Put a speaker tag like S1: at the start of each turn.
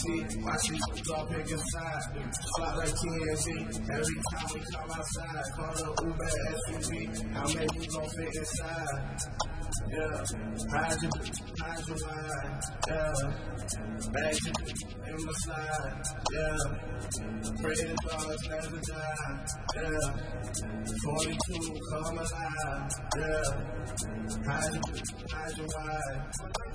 S1: Watch me go pick inside. Slot like TNT. Every time we come outside, call the Uber SUV. How many you gon' fit inside? Yeah, hide your mind. Yeah, bag in my slide. Yeah, pray the dogs never die. Yeah, 42 come alive. Yeah, hide your mind.